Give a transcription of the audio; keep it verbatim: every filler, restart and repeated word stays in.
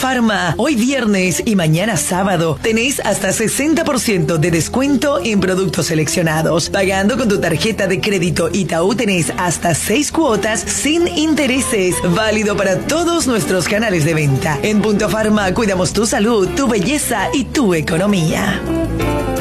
Pharma. Hoy viernes y mañana sábado tenéis hasta sesenta por ciento de descuento en productos seleccionados. Pagando con tu tarjeta de crédito Itaú tenés hasta seis cuotas sin intereses. Válido para todos nuestros canales de venta. En Punto Pharma cuidamos tu salud, tu belleza y tu economía.